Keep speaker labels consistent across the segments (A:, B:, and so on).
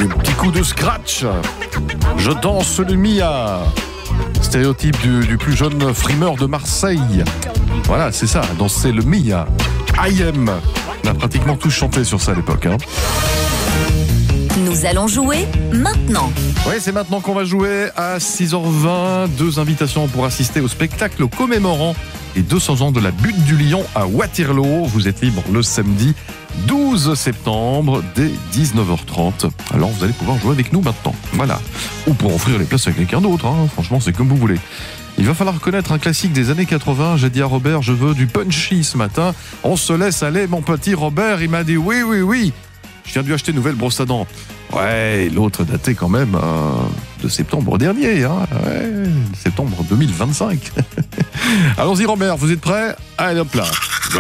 A: Des petits coups de scratch. Je danse le Mia. Stéréotype du plus jeune frimeur de Marseille. Voilà, c'est ça, danser le Mia. I am. On a pratiquement tous chanté sur ça à l'époque.
B: Nous allons jouer maintenant.
A: Oui, c'est maintenant qu'on va jouer à 6h20. 2 invitations pour assister au spectacle commémorant les 200 ans de la butte du Lion à Waterloo. Vous êtes libre le samedi 12 septembre dès 19h30. Alors vous allez pouvoir jouer avec nous maintenant. Voilà. Ou pour offrir les places à quelqu'un d'autre. Franchement, c'est comme vous voulez. Il va falloir connaître un classique des années 80. J'ai dit à Robert, je veux du punchy ce matin. On se laisse aller, mon petit Robert. Il m'a dit oui, oui, oui. Je viens de lui acheter une nouvelle brosse à dents. Ouais, l'autre datait quand même de septembre dernier. Ouais, septembre 2025. Allons-y, Robert, vous êtes prêts? Allez, hop là.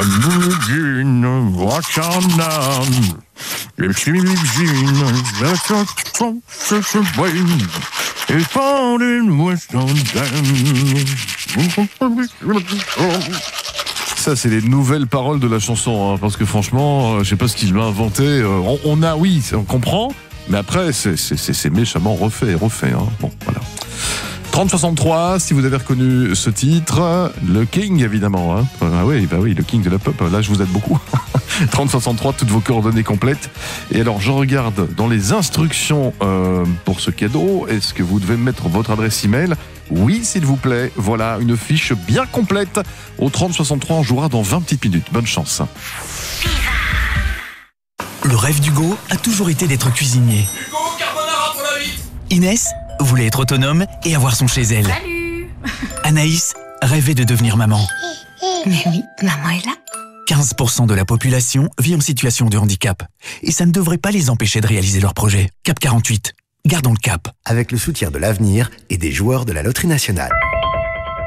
A: Ça, c'est les nouvelles paroles de la chanson, parce que franchement, je sais pas ce qu'il m'a inventé. On comprend, mais après, c'est méchamment refait. Bon, voilà. 30-63, si vous avez reconnu ce titre, le King, évidemment. Ah oui, le King de la pop, là, je vous aide beaucoup. 30-63, toutes vos coordonnées complètes. Et alors, je regarde dans les instructions pour ce cadeau, est-ce que vous devez mettre votre adresse email? Oui, s'il vous plaît. Voilà, une fiche bien complète. Au 30-63, on jouera dans 20 petites minutes. Bonne chance.
C: Le rêve d'Hugo a toujours été d'être cuisinier.
D: Hugo, carbonara pour la vite.
C: Inès voulait être autonome et avoir son chez elle.
E: Salut.
C: Anaïs rêvait de devenir maman.
E: Mais oui, maman est là.
C: 15% de la population vit en situation de handicap. Et ça ne devrait pas les empêcher de réaliser leur projet. Cap 48. Gardons le cap.
F: Avec le soutien de l'Avenir et des joueurs de la Loterie Nationale.